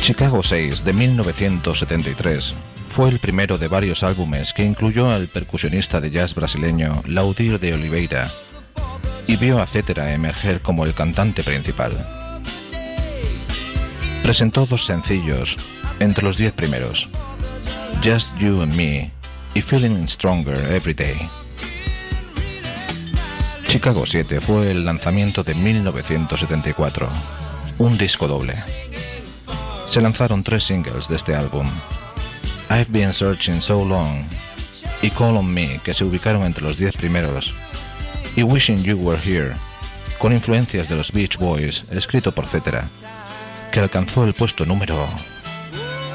Chicago 6 de 1973 fue el primero de varios álbumes que incluyó al percusionista de jazz brasileño Laudir de Oliveira y vio a Cetera emerger como el cantante principal. Presentó 2 sencillos entre los 10 primeros, Just You and Me y Feeling Stronger Every Day. Chicago 7 fue el lanzamiento de 1974, un disco doble. Se lanzaron 3 singles de este álbum, I've Been Searching So Long y Call On Me, que se ubicaron entre los 10 primeros, y Wishing You Were Here, con influencias de los Beach Boys, escrito por Cetera, que alcanzó el puesto número